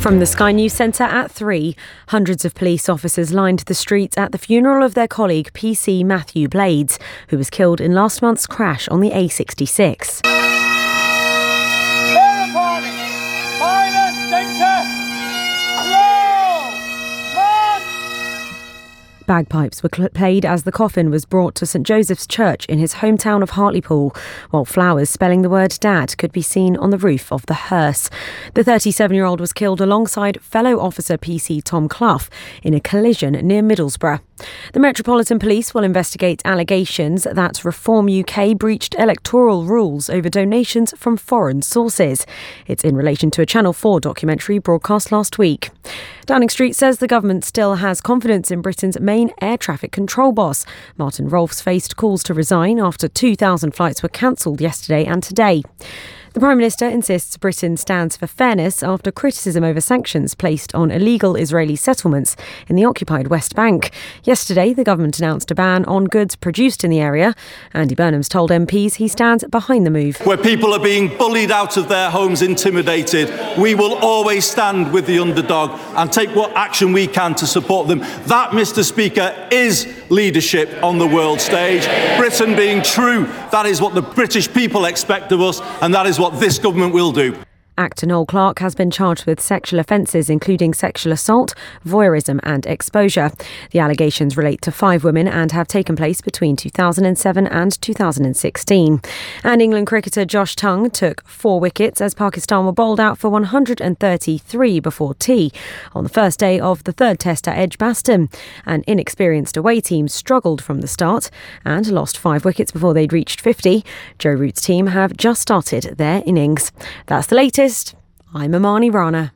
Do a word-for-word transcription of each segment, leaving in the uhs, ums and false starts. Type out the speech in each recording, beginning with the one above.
From the Sky News Centre at three, hundreds of police officers lined the streets at the funeral of their colleague P C Matthew Blades, who was killed in last month's crash on the A sixty-six. Bagpipes were cl- played as the coffin was brought to St Joseph's Church in his hometown of Hartlepool, while flowers spelling the word Dad could be seen on the roof of the hearse. The thirty-seven-year-old was killed alongside fellow officer P C Tom Clough in a collision near Middlesbrough. The Metropolitan Police will investigate allegations that Reform U K breached electoral rules over donations from foreign sources. It's in relation to a Channel four documentary broadcast last week. Downing Street says the government still has confidence in Britain's main air traffic control boss. Martin Rolfes faced calls to resign after two thousand flights were cancelled yesterday and today. The Prime Minister insists Britain stands for fairness after criticism over sanctions placed on illegal Israeli settlements in the occupied West Bank. Yesterday, the government announced a ban on goods produced in the area. Andy Burnham's told M Ps he stands behind the move. Where people are being bullied out of their homes, intimidated, we will always stand with the underdog and take what action we can to support them. That, Mr Speaker, is leadership on the world stage. Britain being true, that is what the British people expect of us, and that is what this government will do. Actor Noel Clarke has been charged with sexual offences including sexual assault, voyeurism and exposure. The allegations relate to five women and have taken place between two thousand seven and two thousand sixteen. And England cricketer Josh Tongue took four wickets as Pakistan were bowled out for one hundred thirty-three before tea on the first day of the third test at Edgbaston. An inexperienced away team struggled from the start and lost five wickets before they'd reached fifty. Joe Root's team have just started their innings. That's the latest. I'm Amani Rana.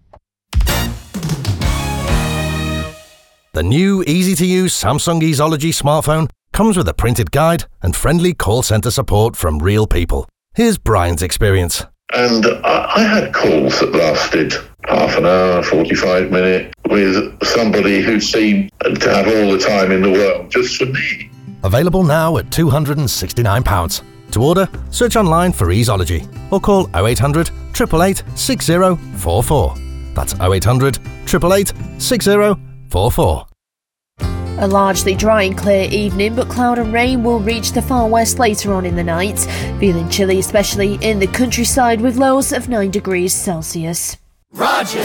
The new easy-to-use Samsung Easology smartphone comes with a printed guide and friendly call centre support from real people. Here's Brian's experience. And I, I had calls that lasted half an hour, forty-five minutes, with somebody who seemed to have all the time in the world just for me. Available now at two hundred sixty-nine pounds. To order, search online for Easology or call oh eight hundred, eight eight eight, six oh four four. That's oh eight hundred, eight eight eight, six oh four four. A largely dry and clear evening, but cloud and rain will reach the far west later on in the night. Feeling chilly, especially in the countryside, with lows of nine degrees Celsius. Roger!